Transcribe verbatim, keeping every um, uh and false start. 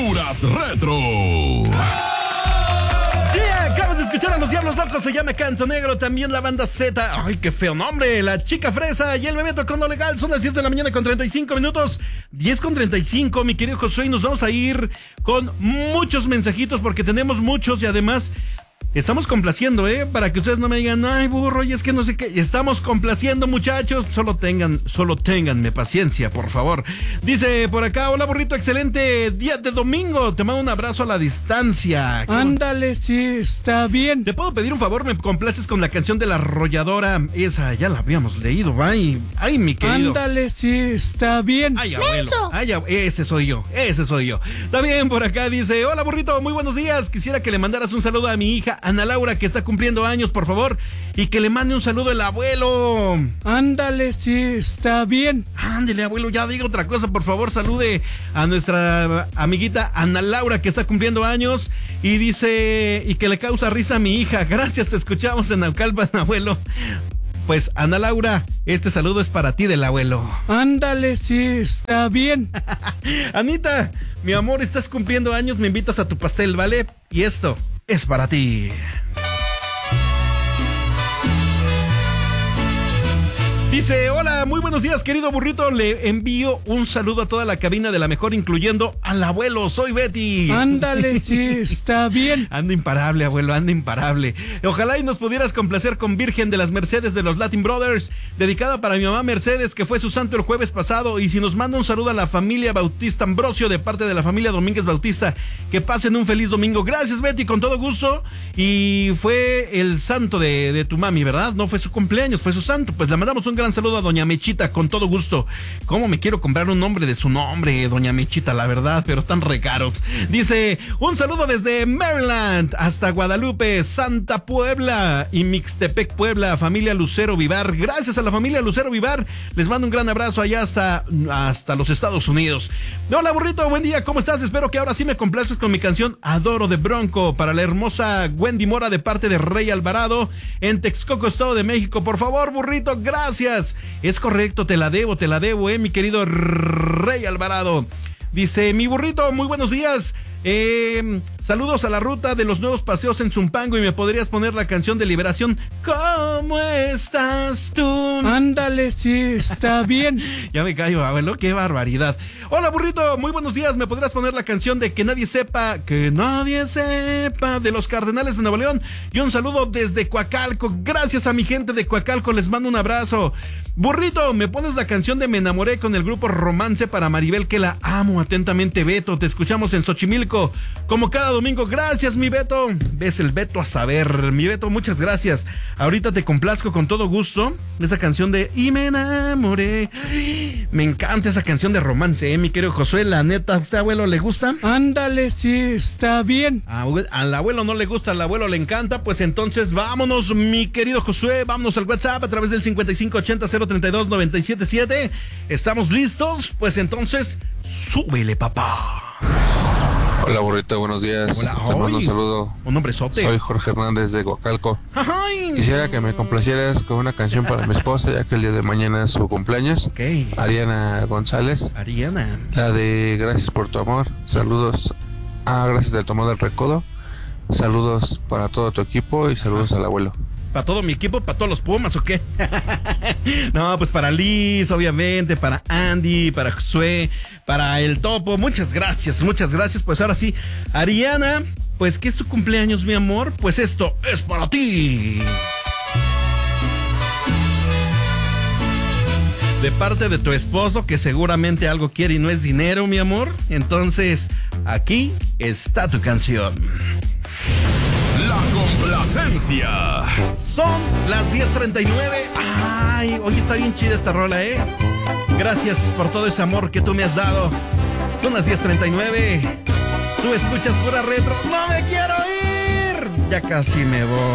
Aventuras Retro. Sí, acabas de escuchar a Los Diablos Locos, se llama Canto Negro, también la banda Z. Ay, qué feo nombre, La Chica Fresa y el Bebeto con Lo Legal. Son las diez de la mañana con treinta y cinco minutos, diez con treinta y cinco, mi querido Josué, y nos vamos a ir con muchos mensajitos porque tenemos muchos y además estamos complaciendo, ¿eh? Para que ustedes no me digan, ay, burro, y es que no sé qué. Estamos complaciendo, muchachos. Solo tengan, solo ténganme paciencia, por favor. Dice por acá, hola, burrito, excelente día de domingo. Te mando un abrazo a la distancia. Ándale, sí, está bien. ¿Te puedo pedir un favor? ¿Me complaces con la canción de La Arrolladora? Esa ya la habíamos leído, ay, ay, mi querido. Ándale, sí, está bien. Ay, abuelo. Ay, ab- ese soy yo, ese soy yo. También por acá dice, hola, burrito, muy buenos días. Quisiera que le mandaras un saludo a mi hija Ana Laura, que está cumpliendo años, por favor, y que le mande un saludo el abuelo. Ándale, sí, está bien. Ándele, abuelo, ya diga otra cosa, por favor, salude a nuestra amiguita Ana Laura, que está cumpliendo años, y dice, y que le causa risa a mi hija. Gracias, te escuchamos en Naucalpan, abuelo. Pues, Ana Laura, este saludo es para ti del abuelo. Ándale, sí, está bien. Anita, mi amor, estás cumpliendo años, me invitas a tu pastel, ¿vale? Y esto es para ti. Dice, hola, muy buenos días, querido burrito. Le envío un saludo a toda la cabina de La Mejor, incluyendo al abuelo. Soy Betty. Ándale, sí, está bien. Anda imparable, abuelo, anda imparable. Ojalá y nos pudieras complacer con Virgen de las Mercedes de los Latin Brothers, dedicada para mi mamá Mercedes, que fue su santo el jueves pasado. Y si nos manda un saludo a la familia Bautista Ambrosio, de parte de la familia Domínguez Bautista, que pasen un feliz domingo. Gracias, Betty, con todo gusto. Y fue el santo de, de tu mami, ¿verdad? No fue su cumpleaños, fue su santo. Pues le mandamos un gran saludo a doña Mechita, con todo gusto. Cómo me quiero comprar un nombre de su nombre, doña Mechita, la verdad, pero tan recaros. Dice, un saludo desde Maryland hasta Guadalupe, Santa Puebla y Mixtepec, Puebla, familia Lucero Vivar. Gracias a la familia Lucero Vivar, les mando un gran abrazo allá hasta, hasta los Estados Unidos. Hola, burrito, buen día, ¿cómo estás? Espero que ahora sí me complaces con mi canción Adoro de Bronco, para la hermosa Wendy Mora, de parte de Rey Alvarado, en Texcoco, Estado de México. Por favor, burrito, gracias. Es correcto, te la debo, te la debo, eh, mi querido Rey Alvarado. Dice, mi burrito, muy buenos días. Eh, saludos a la ruta de los nuevos paseos en Zumpango, y me podrías poner la canción de Liberación. ¿Cómo estás tú? Ándale, sí, está bien. Ya me callo, abuelo, qué barbaridad. Hola, burrito, muy buenos días. ¿Me podrías poner la canción de Que Nadie Sepa, Que Nadie Sepa, de los Cardenales de Nuevo León? Y un saludo desde Coacalco. Gracias a mi gente de Coacalco, les mando un abrazo. Burrito, ¿me pones la canción de Me Enamoré con el grupo Romance para Maribel, que la amo? Atentamente, Beto. Te escuchamos en Xochimilco, como cada domingo. Gracias, mi Beto. Ves el Beto a saber. Mi Beto, muchas gracias. Ahorita te complazco con todo gusto esa canción de Y me enamoré. Me encanta esa canción de Romance, ¿eh, mi querido Josué? La neta, ¿a usted, abuelo, le gusta? Ándale, sí, está bien. A, al abuelo no le gusta, al abuelo le encanta. Pues entonces vámonos, mi querido Josué. Vámonos al WhatsApp a través del cincuenta y cinco ochenta cero treinta y dos noventa y siete siete. ¿Estamos listos? Pues entonces, súbele, papá. Hola, burrito, buenos días. Hola, te mando un hoy. saludo. Un hombre sote. Soy Jorge Hernández de Coacalco. Ay. Quisiera que me complacieras con una canción para mi esposa, ya que el día de mañana es su cumpleaños. Ok. Ariana González. Ariana. La de Gracias por tu amor. Saludos. Ah, gracias del tomar del recodo. Saludos para todo tu equipo y saludos al abuelo. ¿Para todo mi equipo? ¿Para todos los Pumas o qué? No, pues para Liz, obviamente, para Andy, para Josué, para el Topo. Muchas gracias, muchas gracias. Pues ahora sí, Ariana, pues que es tu cumpleaños, mi amor. Pues esto es para ti. De parte de tu esposo, que seguramente algo quiere y no es dinero, mi amor. Entonces, aquí está tu canción. La complacencia. Son las diez treinta y nueve. Ay, hoy está bien chida esta rola, ¿eh? Gracias por todo ese amor que tú me has dado. Son las diez treinta y nueve. Tú escuchas pura retro. ¡No me quiero ir! Ya casi me voy.